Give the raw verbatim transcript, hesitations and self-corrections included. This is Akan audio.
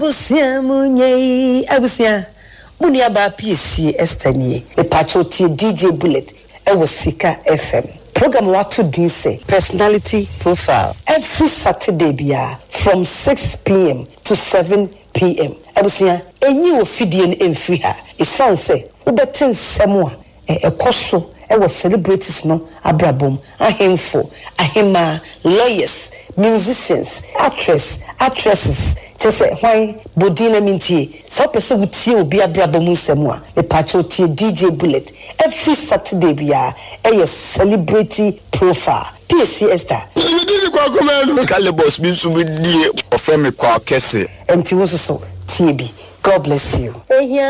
Busia munye abusia Munia ba P C Estanie e patoti D J Bullet e was Sika F M. Program watu dinse personality profile every Saturday bia from six p.m. to seven p.m. Abusia enyi ofidie emfri ha isan se ubeten semwa e ekoso e was celebrities no abrabom ahemfo ahema lawyers musicians actress actresses just why bodina mintie so pese wutie obi abrabom semwa e patoti D J Bullet every Saturday bia e celebrity profile P C Esther Calibos means to be dear or from a car kesse. And T was so T B. God bless you.